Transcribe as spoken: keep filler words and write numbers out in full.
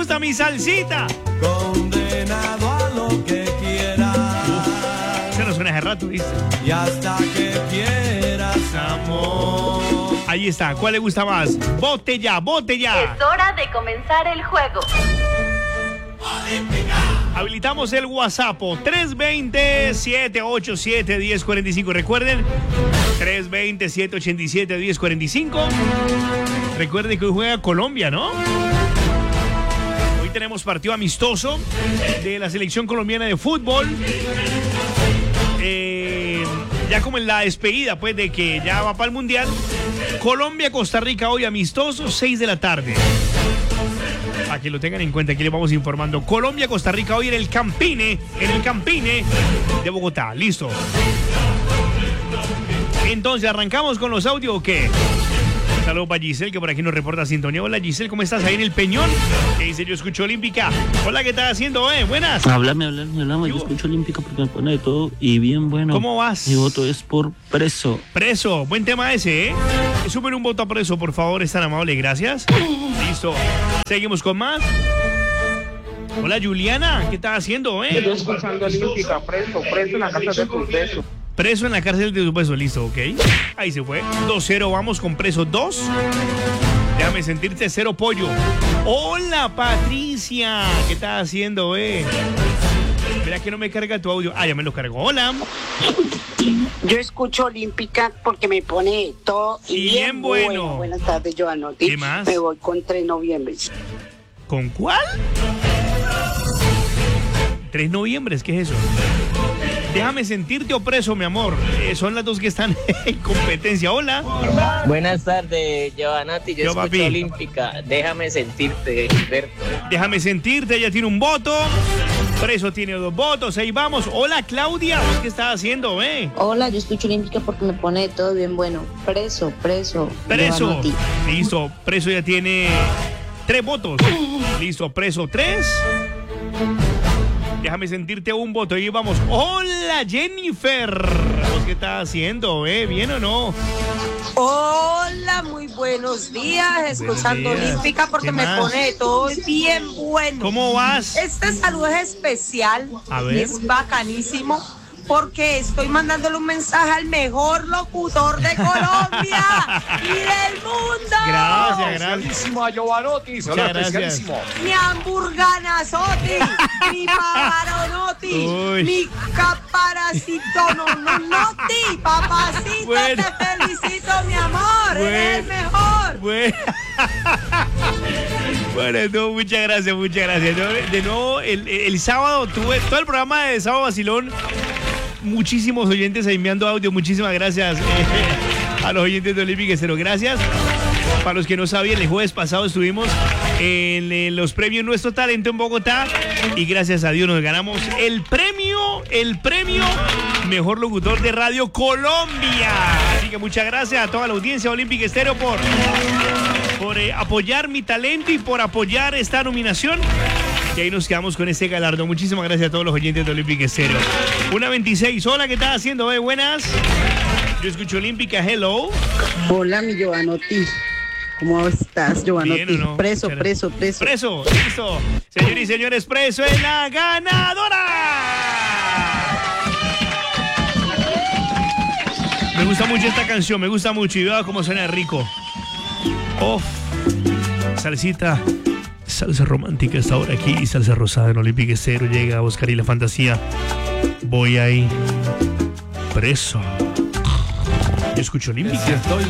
gusta mi salsita. Condenado a lo que quieras. Se nos suena hace rato, ¿viste? Y hasta que quieras, amor. Ahí está, ¿cuál le gusta más? ¡Vote ya, vote ya! Es hora de comenzar el juego. Habilitamos el WhatsApp tres dos cero, siete ocho siete, uno cero cuatro cinco. Recuerden, tres dos cero, siete ocho siete, uno cero cuatro cinco. Recuerden que hoy juega Colombia, ¿no? Hoy tenemos partido amistoso de la selección colombiana de fútbol. Eh, ya como en la despedida, pues, de que ya va para el Mundial. Colombia-Costa Rica hoy amistoso, seis de la tarde. Para que lo tengan en cuenta, aquí les vamos informando. Colombia-Costa Rica hoy en el Campine, en el Campine de Bogotá. Listo. Entonces, ¿arrancamos con los audios o qué? Saludos para Giselle, que por aquí nos reporta sintonía. Hola Giselle, ¿cómo estás ahí en el Peñón? Que dice, yo escucho Olímpica. Hola, ¿qué estás haciendo, eh? Buenas. Háblame, háblame, háblame. Yo escucho Olímpica porque me pone de todo y bien bueno. ¿Cómo vas? Mi voto es por Preso. Preso, buen tema ese, ¿eh? Súper un voto a Preso, por favor, es tan amable, gracias. Listo. Seguimos con más. Hola Juliana, ¿qué estás haciendo, eh? Estoy escuchando Olímpica, preso, preso en la casa de tus besos. Preso en la cárcel de tu beso, listo, ok. Ahí se fue. dos cero, vamos con Preso dos. Déjame sentirte cero pollo. Hola Patricia, ¿qué estás haciendo, eh? Mira que no me carga tu audio. Ah, ya me lo cargó. Hola. Yo escucho Olímpica porque me pone todo y bien, bien bueno. bueno. Buenas tardes, Joanotti. ¿Qué más? Me voy con tres de noviembre. ¿Con cuál? tres de noviembre, ¿qué es eso? Déjame sentirte o Preso, mi amor. Eh, son las dos que están en competencia. Hola. Buenas tardes, Giovanati. Yo, Yo, escucho papi. Olímpica. Déjame sentirte, Gilberto. Déjame sentirte, ella tiene un voto. Preso tiene dos votos. Ahí vamos. Hola, Claudia. ¿Qué estás haciendo, eh? Hola, yo escucho Olímpica porque me pone de todo bien bueno. Preso, preso. Preso. Giovanotti. Listo. Preso ya tiene tres votos. Listo. Preso tres. Déjame sentirte un voto. Ahí vamos. Hola, Jennifer. ¿Vos qué estás haciendo, eh? ¿Bien o no? Hola, muy buenos días. Escuchando días. Olímpica porque ¿Qué me más? pone todo bien bueno. ¿Cómo vas? Este saludo es especial. A ver. Y es bacanísimo porque estoy mandándole un mensaje al mejor locutor de Colombia y del mundo. Gracias, gracias. Especialísimo a Giovanotti. Muchas Hola, gracias. especialísimo. Mi hamburganazotti, mi pavaronotti, Uy. mi caparacitononotti, papacito, Bueno. te felicito, mi amor, eres el Bueno. mejor. Bueno, bueno no, muchas gracias, muchas gracias. No, de nuevo, el, el sábado tuve todo el programa de Sábado Vacilón. Muchísimos oyentes ahí enviando audio. Muchísimas gracias eh, a los oyentes de Olímpica Estéreo. Gracias. Para los que no sabían, el jueves pasado estuvimos en, en los premios Nuestro Talento en Bogotá y gracias a Dios nos ganamos el premio, el premio Mejor Locutor de Radio Colombia. Así que muchas gracias a toda la audiencia de Olímpica Estéreo por, por eh, apoyar mi talento y por apoyar esta nominación. Y ahí nos quedamos con este galardón. Muchísimas gracias a todos los oyentes de Olímpica Estéreo. Una veintiséis. Hola, ¿qué estás haciendo? Eh? Buenas. Yo escucho Olímpica. Hello. Hola, mi Giovanotti. ¿Cómo estás, Giovanotti? Bien, ¿o no? Preso, Muchas preso, preso. Preso, listo. Señores y señores, Preso es la ganadora. Me gusta mucho esta canción, me gusta mucho. Y veo cómo suena rico. Oh, salsita. Salsa romántica está ahora aquí. Salsa rosada en Olímpica Estéreo. Llega Oscar y la fantasía. Voy ahí. Preso. Yo escucho Olímpica.